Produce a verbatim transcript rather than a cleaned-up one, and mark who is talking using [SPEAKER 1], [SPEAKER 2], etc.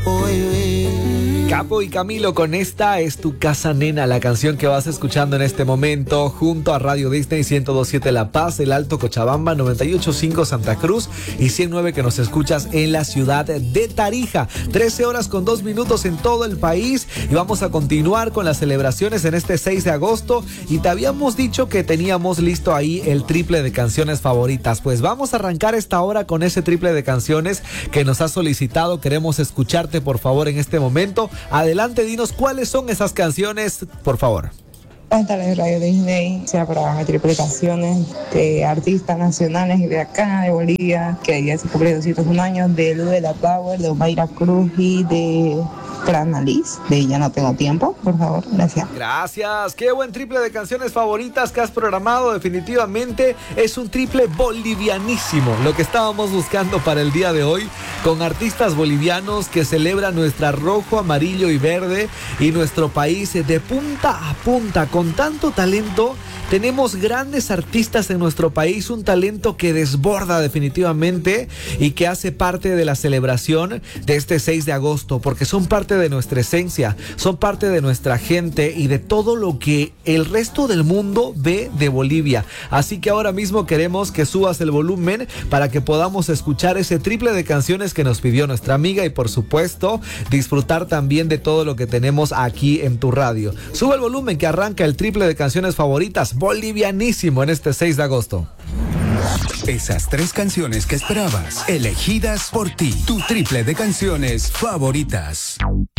[SPEAKER 1] Capo y Camilo con esta es Tu Casa Nena, la canción que vas escuchando en este momento junto a Radio Disney ciento dos punto siete La Paz, El Alto Cochabamba, noventa y ocho punto cinco Santa Cruz y ciento nueve que nos escuchas en la ciudad de Tarija. trece horas con dos minutos en todo el país y vamos a continuar con las celebraciones en este seis de agosto y te habíamos dicho que teníamos listo ahí el triple de canciones favoritas. Pues vamos a arrancar esta hora con ese triple de canciones que nos has solicitado. Queremos escucharte por favor en este momento. Adelante, dinos cuáles son esas canciones, por favor.
[SPEAKER 2] Buenas tardes, Radio Disney. Se programa triple canciones de artistas nacionales y de acá, de Bolivia, que ayer se cumple doscientos uno años, de Lu de la Power, de Omaira Cruz y de Fran Liz, de Ya No Tengo Tiempo, por favor, gracias.
[SPEAKER 1] Gracias, qué buen triple de canciones favoritas que has programado. Definitivamente es un triple bolivianísimo, lo que estábamos buscando para el día de hoy, con artistas bolivianos que celebran nuestra rojo, amarillo y verde y nuestro país de punta a punta, con tanto talento. Tenemos grandes artistas en nuestro país, un talento que desborda definitivamente y que hace parte de la celebración de este seis de agosto, porque son parte de nuestra esencia, son parte de nuestra gente y de todo lo que el resto del mundo ve de Bolivia. Así que ahora mismo queremos que subas el volumen para que podamos escuchar ese triple de canciones que nos pidió nuestra amiga y por supuesto disfrutar también de todo lo que tenemos aquí en tu radio. Sube el volumen que arranca el triple de canciones favoritas bolivianísimo en este seis de agosto.
[SPEAKER 3] Esas tres canciones que esperabas, elegidas por ti, tu triple de canciones favoritas.